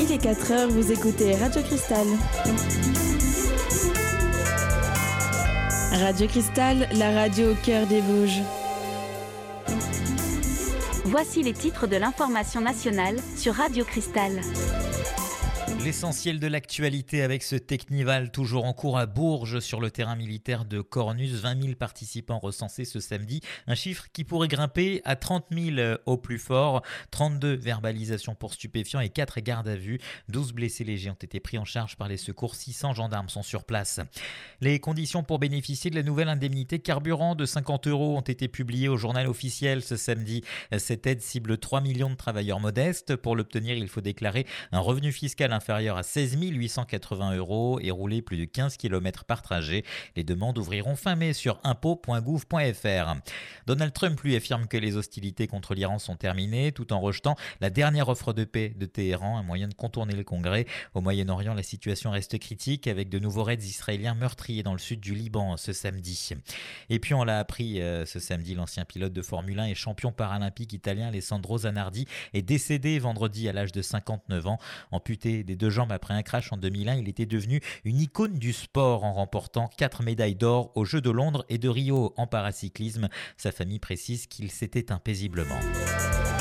Il est 4 heures, vous écoutez Radio Cristal. Radio Cristal, la radio au cœur des Vosges. Voici les titres de l'information nationale sur Radio Cristal. L'essentiel de l'actualité avec ce Technival toujours en cours à Bourges sur le terrain militaire de Cornus. 20 000 participants recensés ce samedi. Un chiffre qui pourrait grimper à 30 000 au plus fort. 32 verbalisations pour stupéfiants et 4 gardes à vue. 12 blessés légers ont été pris en charge par les secours. 600 gendarmes sont sur place. Les conditions pour bénéficier de la nouvelle indemnité carburant de 50 € ont été publiées au journal officiel ce samedi. Cette aide cible 3 millions de travailleurs modestes. Pour l'obtenir, il faut déclarer un revenu fiscal inférieur à 16 880 € et rouler plus de 15 km par trajet. Les demandes ouvriront fin mai sur impôts.gouv.fr. Donald Trump lui affirme que les hostilités contre l'Iran sont terminées tout en rejetant la dernière offre de paix de Téhéran, un moyen de contourner le Congrès. Au Moyen-Orient, la situation reste critique avec de nouveaux raids israéliens meurtriers dans le sud du Liban ce samedi. Et puis on l'a appris ce samedi, l'ancien pilote de Formule 1 et champion paralympique italien Alessandro Zanardi est décédé vendredi à l'âge de 59 ans. Amputé des 2 jambes après un crash en 2001, il était devenu une icône du sport en remportant 4 médailles d'or aux Jeux de Londres et de Rio en paracyclisme. Sa famille précise qu'il s'était éteint paisiblement.